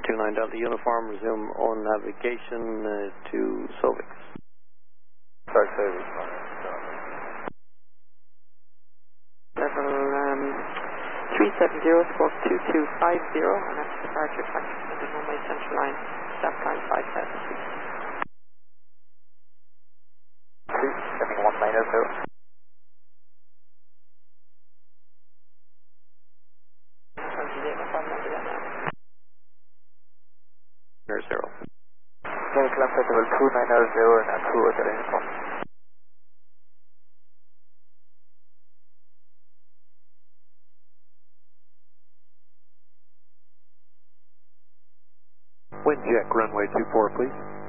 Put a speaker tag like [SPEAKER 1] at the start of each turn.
[SPEAKER 1] 29 Delta Uniform, resume on navigation to Sovix.
[SPEAKER 2] Sorry, Sovix.
[SPEAKER 3] Level 370, squawk 2250, and that's departure taxi to the Mumbai Central Line, staff line 5000 feet.
[SPEAKER 2] 27190.
[SPEAKER 1] Air 0.
[SPEAKER 2] Okay, climb flight level 2900 and 2 hotel uniform.
[SPEAKER 4] Wind check, runway 24, please.